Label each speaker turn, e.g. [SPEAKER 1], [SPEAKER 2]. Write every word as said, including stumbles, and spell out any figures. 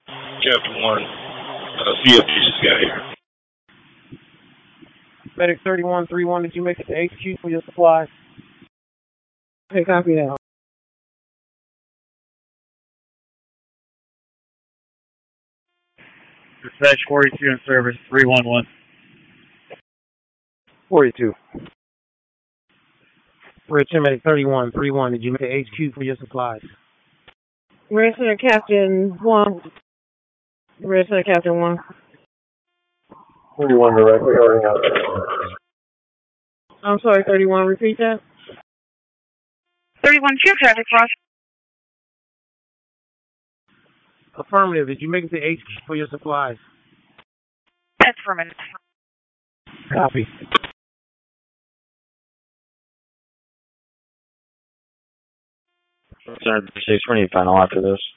[SPEAKER 1] Captain one, uh, V F P just got here.
[SPEAKER 2] Medic thirty-one three one, did you make it to H Q for your supplies? Okay, copy that.
[SPEAKER 3] Dispatch forty-two in service, three one one.
[SPEAKER 2] forty-two. Red Medic thirty-one three one, did you make it to H Q for your supplies?
[SPEAKER 4] Red Center Captain one. Red Center Captain one.
[SPEAKER 5] thirty-one directly ordering out.
[SPEAKER 4] I'm sorry, thirty-one, repeat that.
[SPEAKER 6] thirty-one, two traffic cross.
[SPEAKER 2] Affirmative, did you make it to H Q for your supplies?
[SPEAKER 6] Affirmative.
[SPEAKER 2] Copy.
[SPEAKER 3] Center six, we need final after this.